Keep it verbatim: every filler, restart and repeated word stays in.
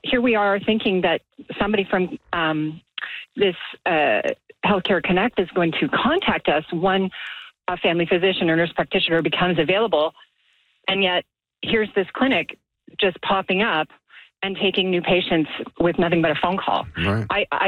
here we are thinking that somebody from um, this uh, Healthcare Connect is going to contact us when a family physician or nurse practitioner becomes available. And yet here's this clinic just popping up and taking new patients with nothing but a phone call. Right. I, I